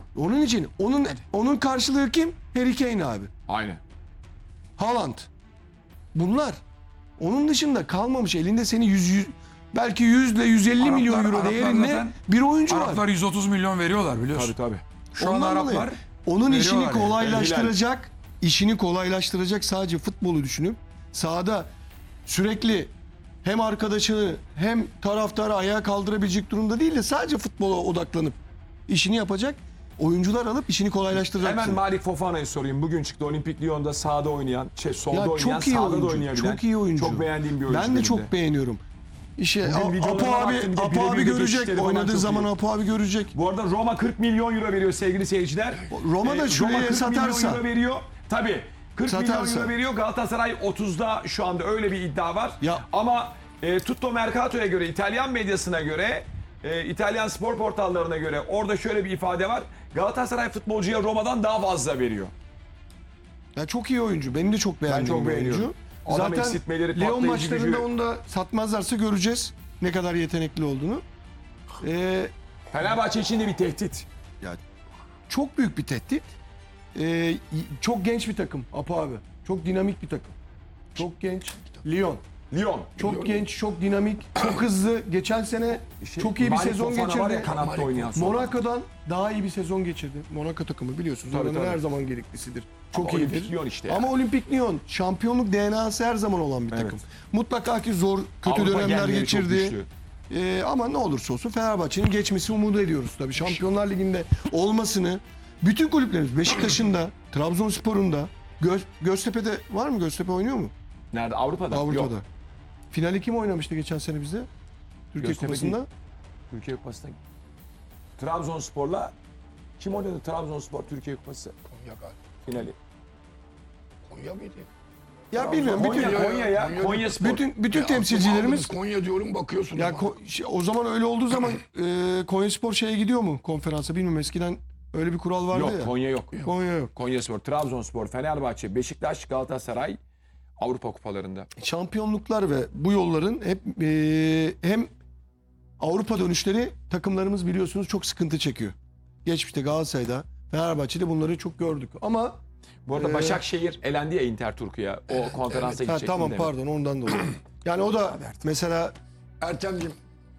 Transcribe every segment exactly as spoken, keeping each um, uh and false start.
Onun için onun onun karşılığı kim? Harry Kane abi. Aynen. Haaland. Bunlar. Onun dışında kalmamış elinde seni yüz, yüz belki yüz ile yüz elli Araplar- milyon euro Araplar değerinde zaten- bir oyuncu var. Araplar yüz otuz milyon veriyorlar biliyorsun. Tabii tabii. Şu an Ondan Araplar dolayı onun işini veriyorlar yani. kolaylaştıracak, işini kolaylaştıracak sadece futbolu düşünüp sahada sürekli hem arkadaşını hem taraftarı ayağa kaldırabilecek durumda değil de sadece futbola odaklanıp işini yapacak oyuncular alıp işini kolaylaştıracak. Hemen Malik Fofana'yı sorayım. Bugün çıktı Olimpik Lyon'da sahada oynayan, şey solda Ya oynayan, çok iyi sağda da oyuncu. oynayabilen. Çok iyi oyuncu. Çok beğendiğim bir oyuncu. Ben de benim çok beğeniyorum. İşte Bugün A- videolarına Apo abi, baktım, bir de Apo abi birebir de görecek. geçişleri falan Oynadığı çok zaman iyi. Apo abi görecek. Bu arada Roma kırk milyon euro veriyor sevgili seyirciler. Roma da Ee, şuraya Roma kırk satarsa- milyon euro veriyor. Tabii. kırk milyon Satarsa. euro veriyor. Galatasaray otuzda şu anda öyle bir iddia var. Ya- Ama e, Tutto Mercato'ya göre, İtalyan medyasına göre, e, İtalyan spor portallarına göre orada şöyle bir ifade var. Galatasaray futbolcuya Roma'dan daha fazla veriyor. Ya çok iyi oyuncu. Benim de çok beğendiğim çok bir beğeniyorum. oyuncu. Adam Zaten eksiltmeleri, Lyon patlayıcı maçlarında gücü. onu da satmazlarsa göreceğiz ne kadar yetenekli olduğunu. Ee, Fenerbahçe için de bir tehdit. ya çok büyük bir tehdit. Ee, çok genç bir takım Apo abi. Çok dinamik bir takım. Çok genç. Lyon. Lyon. Çok genç, çok dinamik, çok hızlı. Geçen sene çok iyi bir Malik sezon Fofana var ya, geçirdi. kanatta oynayan. Monaco'dan daha iyi bir sezon geçirdi. Monaco takımı biliyorsunuz. Tabii, Oranın tabii. her zaman gereklisidir. Çok Ama iyidir. Olimpik Lyon işte yani. Ama Olimpik Lyon şampiyonluk D N A'sı her zaman olan bir takım. Mutlaka ki zor, kötü Avrupa dönemler genleri çok geçirdi. güçlü. Ee, ama ne olursa olsun Fenerbahçe'nin geçmesi umudu ediyoruz tabii. Şampiyonlar Ligi'nde olmasını bütün kulüplerimiz Beşiktaş'ın da, Trabzonspor'un da, Göz, Göztepe'de var mı? Göztepe oynuyor mu? Nerede? Avrupa'da? Avrupa'da. Yok. Finali kim oynamıştı geçen sene bizde? Türkiye Göztepe Kupası'nda. değil. Türkiye Kupası'nda. Trabzonspor'la kim oynadı Trabzonspor Türkiye Kupası Konya galiba. finali? Konya mıydı? Ya bilmiyorum bütün Konya, Konya ya. Konya- Konya Spor. bütün bütün Ya temsilcilerimiz aklıma aldınız, Konya diyorum bakıyorsun. ya ama. ko- şey, o zaman öyle olduğu zaman e, Konyaspor şeye gidiyor mu konferansa bilmiyorum eskiden öyle bir kural vardı Yok ya. Konya yok. Konya yok. Konya Spor, Trabzonspor, Fenerbahçe, Beşiktaş, Galatasaray Avrupa kupalarında. Şampiyonluklar ve bu yolların hep e, hem Avrupa dönüşleri takımlarımız biliyorsunuz çok sıkıntı çekiyor. Geçmişte Galatasaray'da, Fenerbahçe'de bunları çok gördük. Ama Bu arada Ee, Başakşehir elendi ya Inter Turku'ya. O konferansa ha, gidecek. tamam pardon ondan dolayı. Yani o da mesela Ertem'cim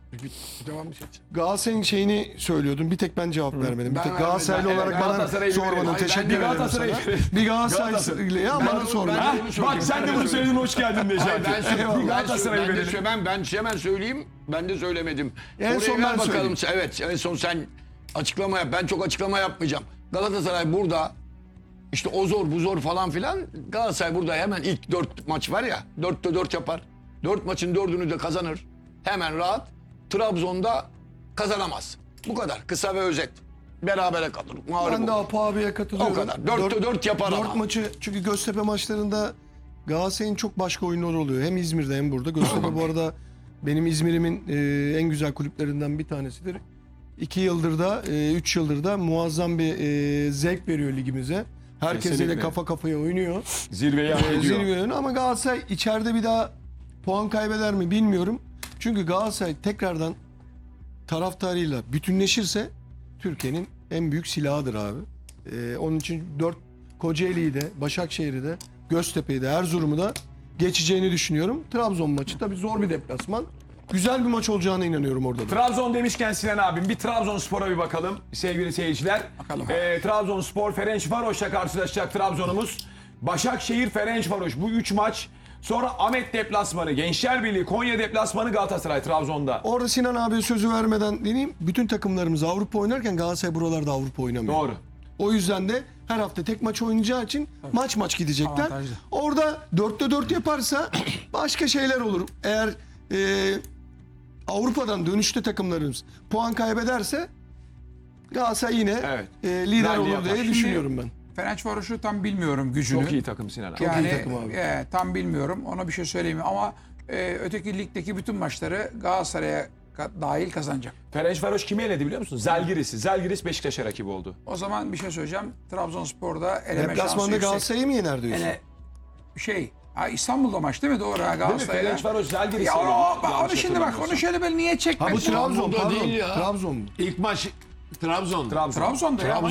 devam et. Galatasaray'ın şeyini söylüyordun. Bir tek ben cevap vermedim. Bir Ben tek vermedim. Galatasaraylı Evet, olarak bana Galatasaray'ı sormadın. verelim. Hayır, Teşekkür ben de ederim Galatasaray'ı sana. verelim. Bir Galatasaraylı ya Ben- bana ben- sormadın. ben- Ha? Onu Bak söyleyeyim. sen de bunu söyledin, hoş geldin Hayır, Necati. ben söyleyeyim. Ben, Galatasaray'ı ben, de, verelim. ben, ben hemen söyleyeyim. Ben de söylemedim. En Oraya son ver ben bakalım. Evet en son sen açıklama yap. Ben çok açıklama yapmayacağım. Galatasaray burada işte o zor bu zor falan filan. Galatasaray burada hemen ilk dört maç var ya. Dörtte dört yapar. Dört maçın dördünü de kazanır. Hemen rahat. Trabzon'da kazanamaz. Bu kadar. Kısa ve özet. Berabere kalır. Mağlup Ben de olur. Apo abiye katılıyorum. O kadar. Dörtte dört yapar Dört ama. maçı çünkü Göztepe maçlarında Galatasaray'ın çok başka oyunları oluyor. Hem İzmir'de hem burada. Göztepe bu arada benim İzmir'imin e, en güzel kulüplerinden bir tanesidir. İki yıldır da, e, üç yıldır da muazzam bir e, zevk veriyor ligimize. Herkesle de Kesinlikle. kafa kafaya oynuyor. Zirveyi hak E, ediyor. zirve oynuyor ama Galatasaray içeride bir daha puan kaybeder mi bilmiyorum. Çünkü Galatasaray tekrardan taraftarıyla bütünleşirse Türkiye'nin en büyük silahıdır abi. Ee, onun için dört Kocaeli'yi de, Başakşehir'i de, Göztepe'yi de, Erzurum'u da geçeceğini düşünüyorum. Trabzon maçı tabii zor bir deplasman. Güzel bir maç olacağına inanıyorum orada da. Trabzon demişken Sinan abim bir Trabzonspor'a bir bakalım sevgili seyirciler. Bakalım. Ee, Trabzonspor Ferencvaros'la karşılaşacak Trabzon'umuz. Başakşehir Ferencvaros bu üç maç. Sonra Ahmet deplasmanı, Gençler Birliği, Konya deplasmanı, Galatasaray Trabzon'da. Orada Sinan abiye sözü vermeden deneyeyim. Bütün takımlarımız Avrupa oynarken Galatasaray buralarda Avrupa oynamıyor. Doğru. O yüzden de her hafta tek maç oynayacağı için maç maç gidecekler. Avantajlı. Orada dörtte dört yaparsa başka şeyler olur. Eğer e, Avrupa'dan dönüşte takımlarımız puan kaybederse Galatasaray yine Evet. e, lider Rally olur yapar. diye düşünüyorum ben. Ferencvaros'u tam bilmiyorum gücünü. Çok iyi takım Sinan abi. Yani iyi takım abi. e, tam bilmiyorum. Ona bir şey söyleyeyim ama e, öteki ligdeki bütün maçları Galatasaray'a ka- dahil kazanacak. Ferencvaros kimi eledi biliyor musun? Zalgiris'i. Zalgiris Beşiktaş'a rakip oldu. O zaman bir şey söyleyeceğim. Trabzonspor'da eleme şansı Deplasmanda yüksek. Galatasaray'ı mı yener diyorsun? Ele, şey, ha, İstanbul'da maç değil mi? Doğru ha Galatasaray'la. Ferencvaros Zalgiris'i Ya, o, eledi. o, Yanlış onu şimdi bak hatırlamıyorsam. onu şöyle böyle niye çekmek? Ha bu Trabzon İstanbul'da pardon. değil ya. Trabzon. İlk maç Trabzon. Trabzon. Trabzon'da ya.